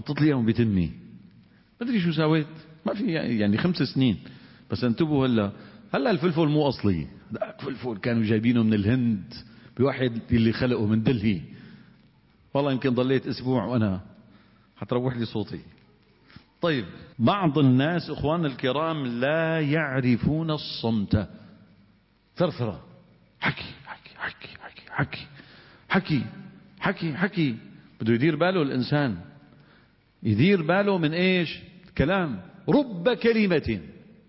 حطت لي اياهم بتمي، ما ادري شو سويت، ما في يعني 5 سنين. بس انتبهوا، هلا الفلفل مو اصلي، ذاك فلفل كانوا جايبينه من الهند بواحد اللي خلقه من دلهي. والله يمكن ضليت اسبوع وانا حتروح لي صوتي. طيب، بعض الناس اخواننا الكرام لا يعرفون الصمت. ثرثرة، حكي حكي حكي حكي حكي حكي حكي حكي. بده يدير باله الانسان، يدير باله من ايش؟ كلام. رب كلمة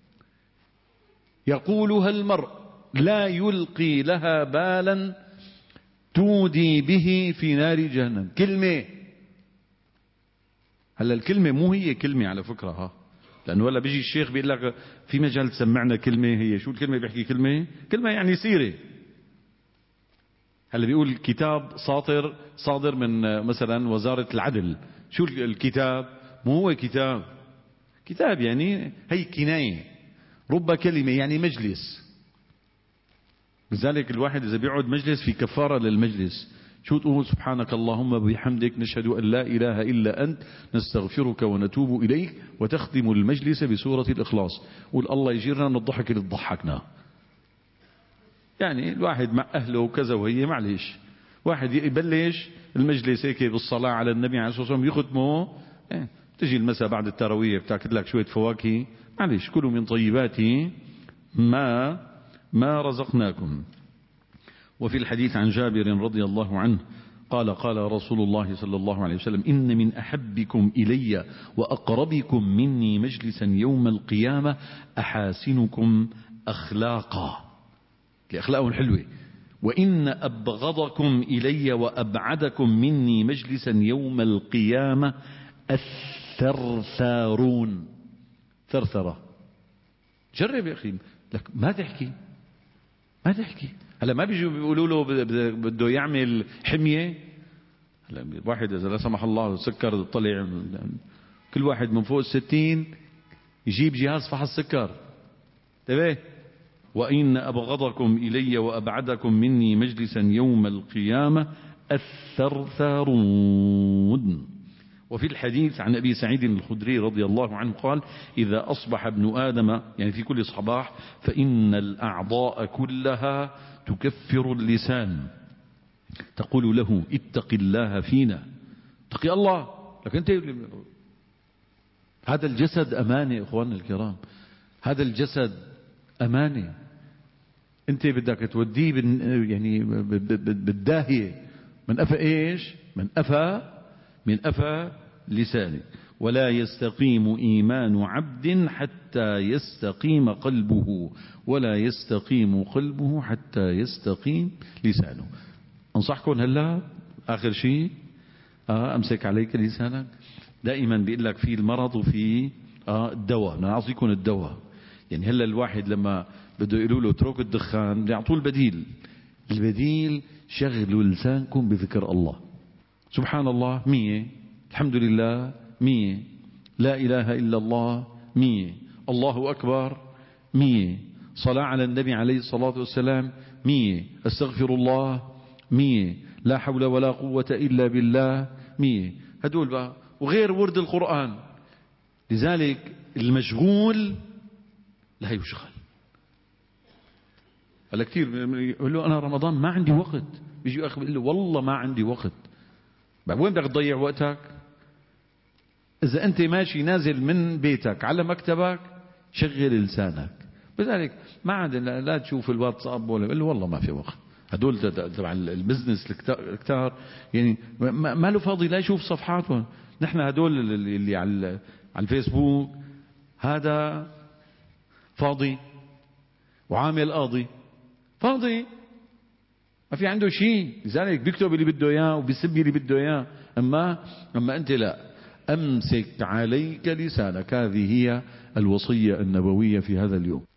يقولها المرء لا يلقي لها بالا تودي به في نار جهنم. كلمة، هلا الكلمة مو هي كلمة على فكرة، لأنه ولا بيجي الشيخ بيقول لك في مجال تسمعنا كلمة. هي شو الكلمة؟ بيحكي كلمة، كلمة يعني سيرة. هلا بيقول كتاب صادر من مثلا وزارة العدل. شو الكتاب؟ مو هو كتاب. كتاب يعني هي كناية. رب كلمة يعني مجلس. لذلك الواحد إذا بيقعد مجلس في كفارة للمجلس. شو تقول؟ سبحانك اللهم وبحمدك نشهد أن لا إله إلا أنت نستغفرك ونتوب إليك. وتختم المجلس بسورة الإخلاص. قول الله يجيرنا من الضحك اللي تضحكنا. يعني الواحد مع أهله وكذا، وهي معلش واحد يبلش المجلس هيك بالصلاة على النبي عليه الصلاة والسلام يختمه. تجي المساء بعد التراويح بتاكل لك شوية فواكه، معلش كلوا من طيبات ما رزقناكم. وفي الحديث عن جابر رضي الله عنه قال قال رسول الله صلى الله عليه وسلم: إن من أحبكم إلي وأقربكم مني مجلسا يوم القيامة أحاسنكم أخلاقا، لأخلاقهم الحلوة. وإن أبغضكم إلي وأبعدكم مني مجلسا يوم القيامة الثرثارون. ثرثرة. جرب يا أخي، لك ما تحكي. هلا ما بيجوا بيقولوا له بده يعمل حمية. هلا واحد إذا لا سمح الله سكر طلع، كل واحد من فوق 60 يجيب جهاز فحص سكر. انتبه. وإن أبغضكم إلي وأبعدكم مني مجلسا يوم القيامة الثرثارون. وفي الحديث عن أبي سعيد الخدري رضي الله عنه قال: إذا أصبح ابن آدم، يعني في كل صباح، فإن الأعضاء كلها تكفر اللسان تقول له: اتق الله فينا. اتقي الله. لكن انت هذا الجسد أمانة إخواننا الكرام، هذا الجسد أمانة. انت بدك توديه يعني بالداهية من أفى ايش؟ من أفى لسانه. ولا يستقيم إيمان عبد حتى يستقيم قلبه، ولا يستقيم قلبه حتى يستقيم لسانه. أنصحكم هلا آخر شيء، أمسك عليك لسانك. دائما بيقول لك في المرض وفي الدواء. أنا أعطيكم الدواء. يعني هلا الواحد لما بده يقولوا له اترك الدخان يعطوه البديل شغلوا لسانكم بذكر الله. سبحان الله 100، الحمد لله 100، لا إله إلا الله 100، الله أكبر 100، صلاة على النبي عليه الصلاة والسلام 100، استغفر الله 100، لا حول ولا قوة إلا بالله 100. هدول بقى وغير ورد القرآن. لذلك المشغول لا يشغل. هلا كثير يقول له أنا رمضان ما عندي وقت، بيجي أخي بيقول له والله ما عندي وقت. وين بدك تضيع وقتك؟ إذا أنت ماشي نازل من بيتك على مكتبك شغل لسانك. بذلك ما عاد لا تشوف الواتساب ولا يقول له والله ما في وقت. هدول تبع البزنس الكتار يعني ما له فاضي لا يشوف صفحاتهم. نحن هدول اللي على الفيسبوك هذا فاضي وعامل قاضي فاضي، ما في عنده شيء. لذلك بيكتب اللي بده اياه وبيسب اللي بده اياه. اما انت لا، امسك عليك لسانك. هذه هي الوصية النبوية في هذا اليوم.